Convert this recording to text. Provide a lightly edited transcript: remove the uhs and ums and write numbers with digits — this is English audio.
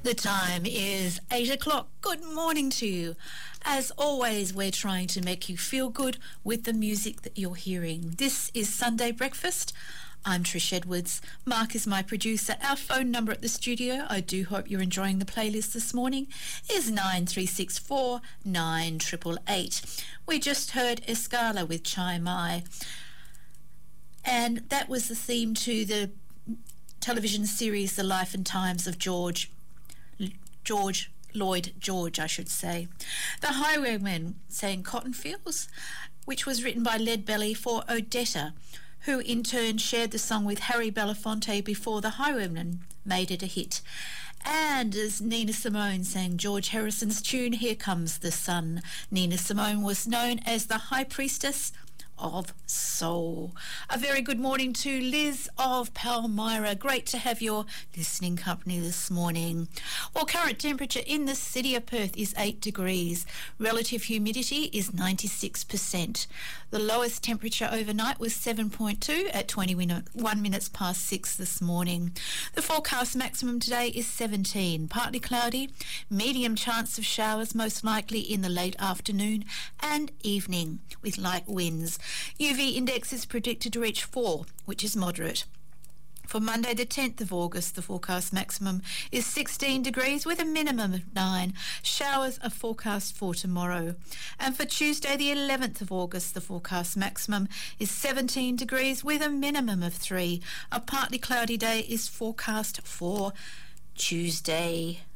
The time is 8 o'clock. Good morning to you. As always, we're trying to make you feel good with the music that you're hearing. This is Sunday Breakfast. I'm Trish Edwards. Mark is my producer. Our phone number at the studio, I do hope you're enjoying the playlist this morning, is 9364 9888. We just heard Escala with Chai Mai. And that was the theme to the television series The Life and Times of George Lloyd George, I should say. The Highwaymen sang Cotton Fields, which was written by Leadbelly for Odetta, who in turn shared the song with Harry Belafonte before the Highwaymen made it a hit. And as Nina Simone sang George Harrison's tune, Here Comes the Sun. Nina Simone was known as the High Priestess of Soul. A very good morning to Liz of Palmyra. Great to have your listening company this morning. Well, current temperature in the city of Perth is 8 degrees. Relative humidity is 96%. The lowest temperature overnight was 7.2 at 21 minutes past 6 this morning. The forecast maximum today is 17. Partly cloudy, medium chance of showers most likely in the late afternoon and evening with light winds. UV index is predicted to reach 4, which is moderate. For Monday the 10th of August, the forecast maximum is 16 degrees with a minimum of 9. Showers are forecast for tomorrow. And for Tuesday the 11th of August, the forecast maximum is 17 degrees with a minimum of 3. A partly cloudy day is forecast for Tuesday.